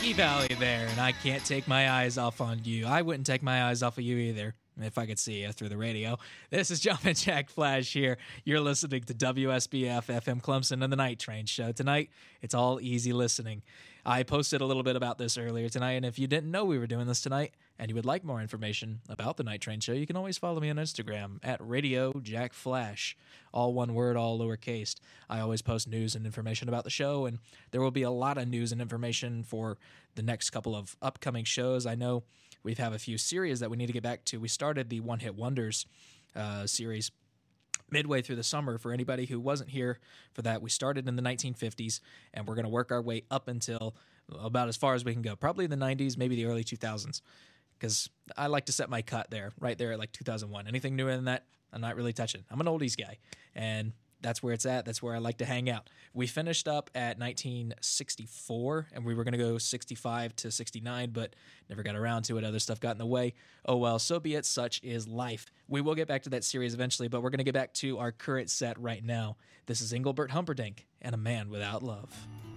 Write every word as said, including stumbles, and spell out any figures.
Valley there, and I can't take my eyes off on you. I wouldn't take my eyes off of you either, if I could see you through the radio. This is Jumpin' Jack Flash here. You're listening to W S B F F M Clemson and the Night Train Show. Tonight, it's all easy listening. I posted a little bit about this earlier tonight, and if you didn't know we were doing this tonight and you would like more information about the Night Train Show, you can always follow me on Instagram at Radio Jack Flash. All one word, all lowercase. I always post news and information about the show, and there will be a lot of news and information for the next couple of upcoming shows. I know we have a few series that we need to get back to. We started the One Hit Wonders uh, series midway through the summer. For anybody who wasn't here for that, we started in the nineteen fifties, and we're going to work our way up until about as far as we can go. Probably the nineties, maybe the early two thousands, because I like to set my cut there, right there at like two thousand one. Anything newer than that, I'm not really touching. I'm an oldies guy, and that's where it's at. That's where I like to hang out. We finished up at nineteen sixty-four, and we were going to go sixty-five to sixty-nine, but never got around to it. Other stuff got in the way. Oh, well, so be it. Such is life. We will get back to that series eventually, but we're going to get back to our current set right now. This is Engelbert Humperdinck and A Man Without Love.